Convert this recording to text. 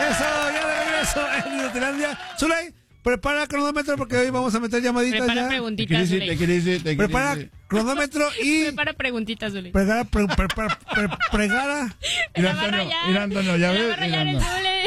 Eso, ya de regreso en Inutilandia. Zuley, prepara cronómetro porque hoy vamos a meter llamaditas. Prepara ya. preguntitas, Zuley. Prepara cronómetro y... Prepara preguntitas, Zuley. Pregara. Mira, Antonio, ya ves.